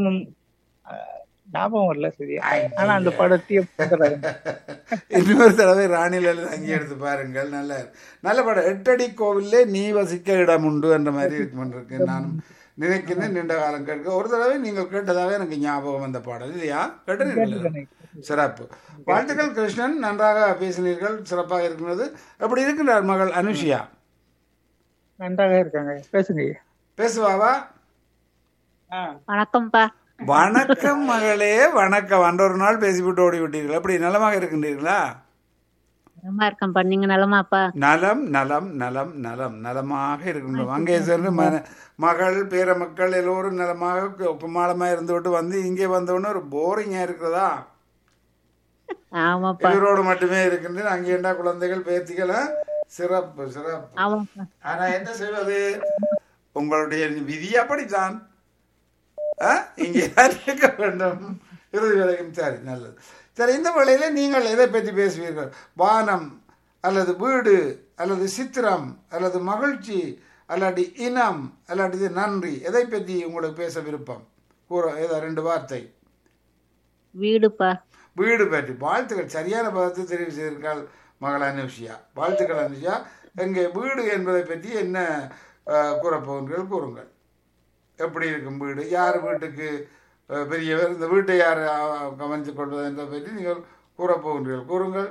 படம் ஞாபகம் வரல சரியா. ஆனா அந்த ஐயா. படத்தையும் பார்க்கறாங்க. இன்னொரு தடவை ராணில அங்கே எடுத்து பாருங்கள். நல்ல நல்ல படம். எட்டடி கோவிலே நீ வசிக்க இடம் உண்டு என்ற மாதிரி இருக்கு. நானும் நினைக்கிறேன் நீண்ட காலம் கேட்க. ஒரு தடவை நீங்கள் கேட்டதாக எனக்கு ஞாபகம் வந்த பாடல் இல்லையா? கேட்டீர்கள். சிறப்பு. வாழ்த்துக்கள் கிருஷ்ணன், நன்றாக பேசினீர்கள், சிறப்பாக இருக்கிறது. எப்படி இருக்கின்றார் மகள் அனுஷியா? நன்றாக இருக்காங்க. பேசுங்க ஐயா. பேசுவாவா? வணக்கம்ப்பா. வணக்கம் மகளே, வணக்கம். அன்றொரு நாள் பேசிவிட்டு ஓடி விட்டீர்கள். எப்படி நலமாக இருக்கின்றீர்களா? நலமா இருக்கேன்ப்பா. நீங்க நலமாப்பா? நலம் நலம் நலம் நலம் நலமாக இருக்கின்றோம். அங்கே சென்று மகள் பேரமக்கள் எல்லோரும் நலமாக கும்மாளமாக இருந்துவிட்டு வந்து இங்கே வந்தவுடனே ஒரு போரிங்கா இருக்கிறதா? ஆமாப்பா. இவரோடு மட்டுமே இருக்கின்றேன். அங்கே என்ன குழந்தைகள் பேத்திகளா? சிறப்பு சிறப்பு. ஆமாப்பா. ஆனா என்ன செய்வது, உங்களுடைய விதி அப்படித்தான். இங்கே இருக்க வேண்டும் இறுதி வரைக்கும். சரி, நல்லது. சரி, இந்த வேளையில நீங்கள் எதை பற்றி பேசுவீர்கள்? வானம் அல்லது வீடு அல்லது சித்திரம் அல்லது மகிழ்ச்சி அல்லாட்டி இனம் அல்லாட்டி நன்றி, எதை பற்றி உங்களுக்கு பேச விருப்பம்? கூற ஏதோ 2 வார்த்தை. வீடுப்பா. வீடு பற்றி. வாழ்த்துக்கள், சரியான பதத்தை தெரிவு செய்திருக்காள் மகள் அனுஷியா. வாழ்த்துக்கள் அனுஷியா. எங்கே வீடு என்பதை பற்றி என்ன கூறப்போகிறீர்கள்? கூறுங்கள். எப்படி இருக்கும் வீடு? யார் வீட்டுக்கு பெரியவர்? இந்த வீட்டை யார் கவனித்துக் கொள்வது என்பதை பற்றி நீங்கள் கூறப்போகின்றீர்கள். கூறுங்கள்.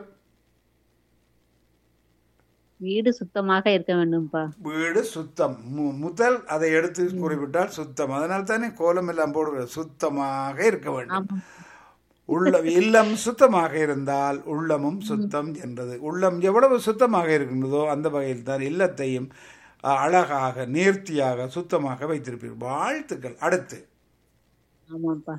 வீடு சுத்தமாக இருக்க வேண்டும்பா. வீடு சுத்தம். முதல் அதை எடுத்து குறிப்பிட்டால் சுத்தம். அதனால தானே கோலம் எல்லாம் போடுறது. சுத்தமாக இருக்க வேண்டும். இல்லம் சுத்தமாக இருந்தால் உள்ளமும் சுத்தம் என்றது. உள்ளம் எவ்வளவு சுத்தமாக இருக்கின்றதோ அந்த வகையில் தான் இல்லத்தையும் அழகாக நேர்த்தியாக சுத்தமாக வைத்திருப்பீர்கள். வாழ்த்துக்கள். அடுத்து. ஆமாப்பா.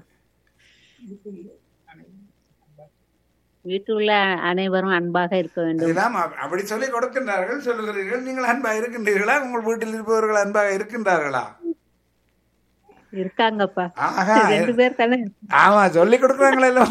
வீட்டில் உள்ள அனைவரும் அன்பாக இருக்க வேண்டும். இதெல்லாம் அப்படி சொல்லி கொடுக்கின்றார்கள், சொல்லுகிறீர்கள். நீங்கள் அன்பாக இருக்கின்றீர்களா? உங்கள் வீட்டில் இருப்பவர்கள் அன்பாக இருக்கின்றார்களா? இருக்காங்கப்பா. 2 பேர் தானே. ஆமா, சொல்லி கொடுக்குறாங்களோ.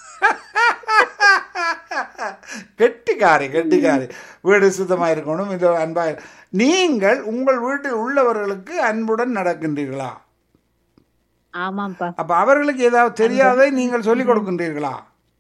கெட்டிக்காரி கெட்டிக்காரி. வீடு சுத்தமா இருக்கணும், இது அன்பா. நீங்கள் உங்கள் வீட்டில் உள்ளவர்களுக்கு அன்புடன் நடக்கின்றீர்களா? ஆமாப்பா. அப்ப அவர்களுக்கு ஏதாவது தெரியாததை நீங்கள் சொல்லிக் கொடுக்கின்றீர்களா?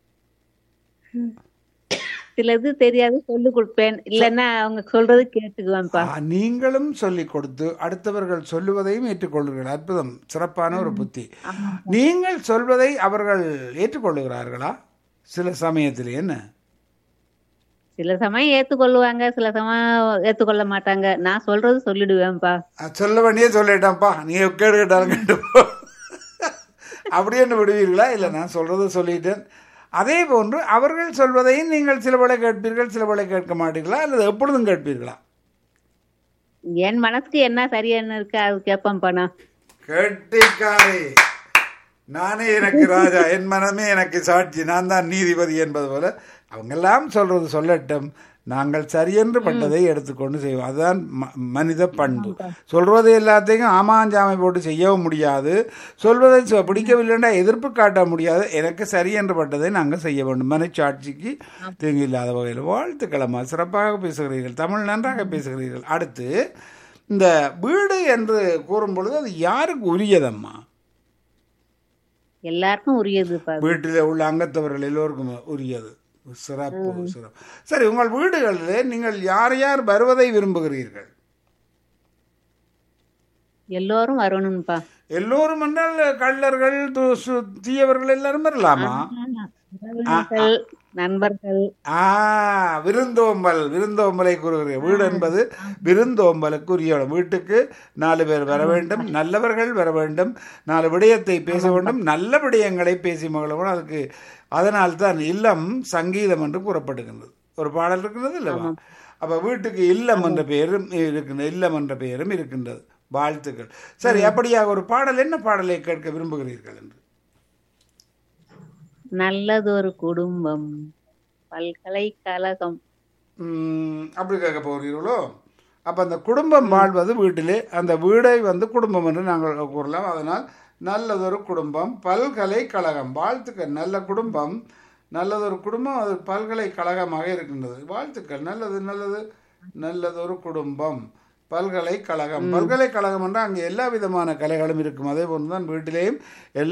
சிலது தெரியாது, சொல்லி கொடுப்பேன். இல்லன்னா அவங்க சொல்றது கேட்டுக்குவேன்ப்பா. நீங்களும் சொல்லிக் கொடுத்து அடுத்தவர்கள் சொல்லுவதையும் ஏற்றுக்கொள்ளுங்கள். அற்புதம், சிறப்பான ஒரு புத்தி. நீங்கள் சொல்வதை அவர்கள் ஏற்றுக்கொள்ளுகிறார்களா? சில சமயத்தில் என்ன, சில சமயம் ஏத்துக்கொள்ளுவாங்க, சில சமயம் ஏத்துக்கொள்ள மாட்டாங்க. நான் சொல்றது சொல்லிடுவேன்ப்பா. சொல்ல வேண்டிய சொல்லிட்டேன்ப்பா, நீங்க கேடு கேட்டாலும் கேட்டு அப்படி என்ன விடுவீர்களா? இல்லை, நான் சொல்றது சொல்லிட்டேன். அதே போன்று அவர்கள் சொல்வதையும் நீங்கள் சில வேளை கேட்பீர்கள், சில வேளை கேட்க மாட்டீர்களா? அல்லது எப்பொழுதும் கேட்பீர்களா? என் மனசுக்கு என்ன சரியான இருக்கு அது கேட்பேன்ப்பா. நான் கெட்டிக்காரி. நானே எனக்கு ராஜா, என் மனமே எனக்கு சாட்சி, நான் தான் நீதிபதி என்பது போல அவங்கெல்லாம் சொல்றது சொல்லட்டும், நாங்கள் சரியென்று பட்டதை எடுத்துக்கொண்டு செய்வோம். அதுதான் மனித பண்பு. சொல்றது எல்லாத்தையும் ஆமாஞ்சாமை போட்டு செய்யவும் முடியாது, சொல்வதை பிடிக்கவில்லைன்னா எதிர்ப்பு காட்ட முடியாது. எனக்கு சரியென்று பட்டதை நாங்கள் செய்ய வேண்டும். மனச்சாட்சிக்கு தீங்கு இல்லாத வகையில். வாழ்த்துக்கிழமா, சிறப்பாக பேசுகிறீர்கள், தமிழ் நன்றாக பேசுகிறீர்கள். அடுத்து, இந்த வீடு என்று கூறும் பொழுது அது யாருக்கு உரியதம்மா? எல்லாருக்கும் உரியது. வீட்டில் உள்ள அங்கத்தவர்கள் எல்லோருக்கும் உரியது. சிறப்பு சிறப்பு. சரி, உங்கள் வீடுகளில் நீங்கள் யார் யார் வருவதை விரும்புகிறீர்கள்? எல்லோரும் வரணும்பா. எல்லோரும் என்றால் கள்ளர்கள், தீயவர்கள் எல்லாரும் வரலாமா? நண்பர்கள். விருந்தோம்பல். விருந்தோம்பலை கூறுகிறீர்கள். வீடு என்பது விருந்தோம்பலுக்கு உரிய இடம். வீட்டுக்கு 4 பேர் வர வேண்டும், நல்லவர்கள் வர வேண்டும், 4 விடயத்தை பேச வேண்டும், நல்ல விடயங்களை பேசி மகளும். அதுக்கு அதனால்தான் இல்லம் சங்கீதம் என்று கூறப்படுகின்றது. ஒரு பாடல் இருக்கின்றது இல்லவா? அப்ப வீட்டுக்கு இல்லம் என்ற பெயரும் இருக்கின்றது, இல்லம் என்ற பெயரும் இருக்கின்றது. வாழ்த்துக்கள். சரி, அப்படியாக ஒரு பாடல், என்ன பாடலை கேட்க விரும்புகிறீர்கள் என்று? நல்லதொரு குடும்பம், பல்கலைக்கழகம். அப்படி கேட்க போகிறீர்களோ? அப்ப அந்த குடும்பம் வாழ்வது வீட்டிலே, அந்த வீடை குடும்பம் என்று நாங்கள் கூறலாம். அதனால் நல்லதொரு குடும்பம், பல்கலைக்கழகம். வாழ்த்துக்கள். நல்ல குடும்பம், நல்லதொரு குடும்பம், அது பல்கலைக்கழகமாக இருக்கின்றது. வாழ்த்துக்கள். நல்லது நல்லது. நல்லதொரு குடும்பம், பல்கலைக்கழகம். பல்கலைக்கழகம் என்றால் அங்கே எல்லா விதமான கலைகளும் இருக்கும். அதே போன்று தான் வீட்டிலேயும்